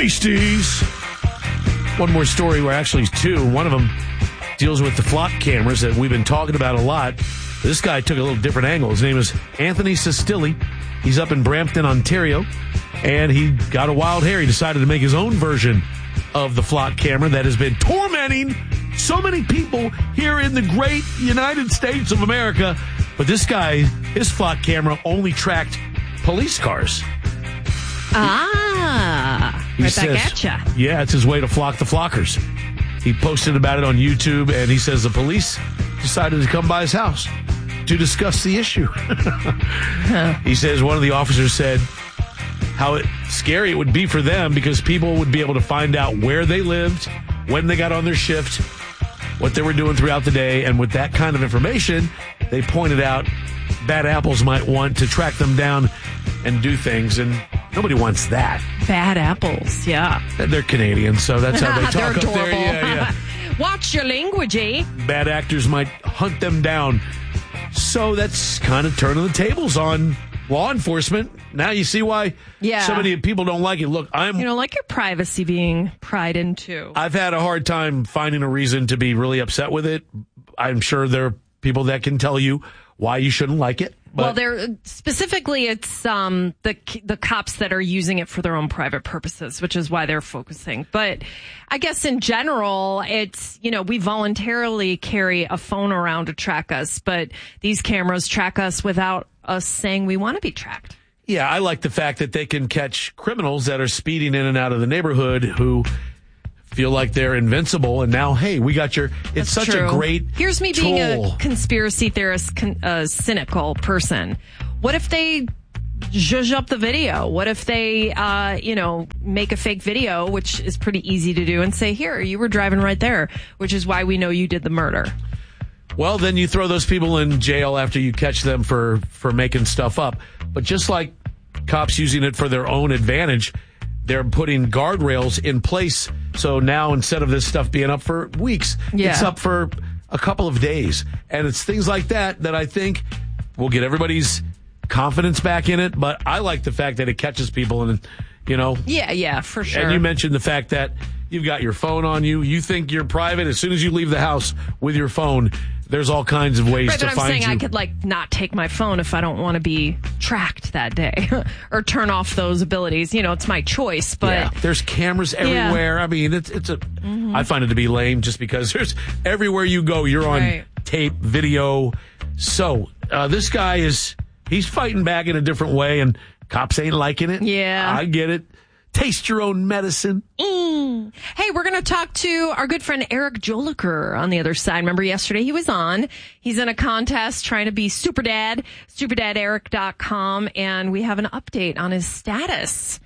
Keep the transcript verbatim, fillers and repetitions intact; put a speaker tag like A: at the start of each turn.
A: Beasties. One more story, where actually two. One of them deals with the flock cameras that we've been talking about a lot. This guy took a little different angle. His name is Anthony Sestilli. He's up in Brampton, Ontario, and he got a wild hair. He decided to make his own version of the flock camera that has been tormenting so many people here in the great United States of America. But this guy, his flock camera only tracked police cars.
B: Ah,
A: He
B: right
A: says,
B: back at ya.
A: Yeah, it's his way to flock the flockers. He posted about it on YouTube, and he says the police decided to come by his house to discuss the issue. huh. He says one of the officers said how it, scary it would be for them because people would be able to find out where they lived, when they got on their shift, what they were doing throughout the day. And with that kind of information, they pointed out bad apples might want to track them down and do things, and nobody wants that.
B: Bad apples, yeah.
A: They're Canadian, so that's how they talk
B: They're
A: up
B: adorable.
A: there. Yeah, yeah.
B: Watch your language, eh?
A: Bad actors might hunt them down. So that's kind of turning the tables on law enforcement. Now you see why
B: yeah.
A: so many people don't like it. Look, I'm...
B: You know, like your privacy being pried into.
A: I've had a hard time finding a reason to be really upset with it. I'm sure there are people that can tell you why you shouldn't like it. But
B: well, they're specifically it's um, the the cops that are using it for their own private purposes, which is why they're focusing. But I guess in general, it's, you know, we voluntarily carry a phone around to track us, but these cameras track us without us saying we want to be tracked.
A: Yeah, I like the fact that they can catch criminals that are speeding in and out of the neighborhood who feel like they're invincible, and now, hey, we got your... It's
B: That's
A: such
B: true.
A: a great
B: Here's me being
A: tool.
B: a conspiracy theorist, con- uh, cynical person. What if they zhuzh up the video? What if they, uh, you know, make a fake video, which is pretty easy to do, and say, here, you were driving right there, which is why we know you did the murder.
A: Well, then you throw those people in jail after you catch them for, for making stuff up. But just like cops using it for their own advantage, they're putting guardrails in place. So now instead of this stuff being up for weeks,
B: yeah.
A: it's up for a couple of days. And it's things like that that I think will get everybody's confidence back in it. But I like the fact that it catches people and, you know.
B: Yeah, yeah, for sure.
A: And you mentioned the fact that you've got your phone on you. You think you're private. As soon as you leave the house with your phone, there's all kinds of ways
B: right,
A: to
B: but I'm
A: find
B: saying
A: you.
B: I could like not take my phone if I don't want to be tracked that day or turn off those abilities. You know, it's my choice, but
A: yeah, there's cameras everywhere. Yeah. I mean, it's it's a. Mm-hmm. I find it to be lame just because there's everywhere you go, you're on
B: right.
A: tape, video. So uh, this guy is he's fighting back in a different way, and cops ain't liking it.
B: Yeah,
A: I get it. Taste your own medicine.
B: Mm. Hey, we're going to talk to our good friend Eric Joliker on the other side. Remember yesterday he was on. He's in a contest trying to be Super Dad, superdad eric dot com, and we have an update on his status.